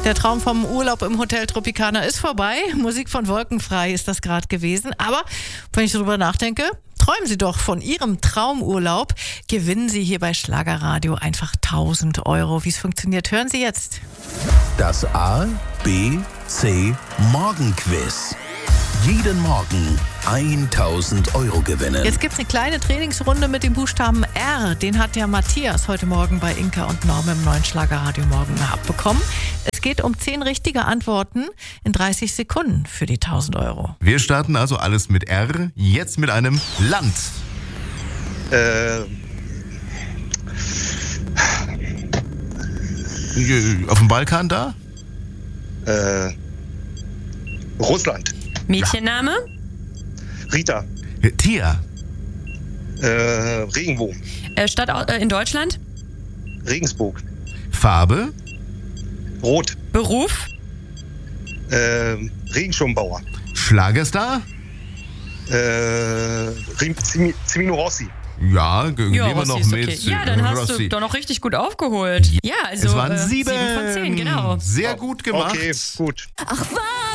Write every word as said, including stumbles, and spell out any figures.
Der Traum vom Urlaub im Hotel Tropicana ist vorbei. Musik von Wolkenfrei ist das gerade gewesen. Aber wenn ich darüber nachdenke, träumen Sie doch von Ihrem Traumurlaub. Gewinnen Sie hier bei Schlagerradio einfach tausend Euro. Wie es funktioniert, hören Sie jetzt. Das A, B, C Morgenquiz. Jeden Morgen tausend Euro gewinnen. Jetzt gibt es eine kleine Trainingsrunde mit dem Buchstaben R. Den hat der Matthias heute Morgen bei Inka und Norm im neuen Schlagerradio Morgen abbekommen. Es geht um zehn richtige Antworten in dreißig Sekunden für die tausend Euro. Wir starten also alles mit R, jetzt mit einem Land. Äh, Auf dem Balkan da? äh, Russland. Mädchenname? Rita. Tier. Äh, Regenbogen. Äh, Stadt au- äh, in Deutschland? Regensburg. Farbe. Rot. Beruf? Äh, Regenschirmbauer. Schlagerstar. Äh, Rim- Zimi- Zimino Rossi. Ja, ge- Ja, gehen wir Rossi noch ist mit. okay. Ja, dann hast Rossi. du doch noch richtig gut aufgeholt. Ja, also Es waren äh, sieben. sieben von zehn, genau. Sehr gut gemacht. Okay, gut. Ach was?